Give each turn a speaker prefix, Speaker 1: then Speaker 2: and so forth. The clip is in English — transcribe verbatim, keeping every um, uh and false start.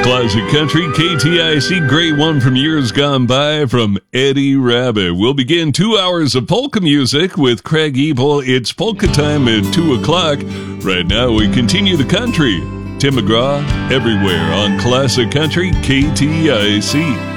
Speaker 1: Classic Country, K T I C, great one from years gone by from Eddie Rabbitt. We'll begin two hours of polka music with Craig Ebel. It's polka time at two o'clock. Right now, we continue the country. Tim McGraw, everywhere on Classic Country, K T I C.